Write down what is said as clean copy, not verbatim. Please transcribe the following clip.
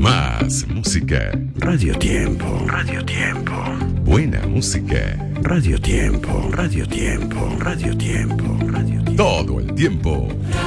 Más música. Radio Tiempo. Radio Tiempo. Buena música. Radio Tiempo. Radio Tiempo. Radio Tiempo. Radio Tiempo. Todo el tiempo.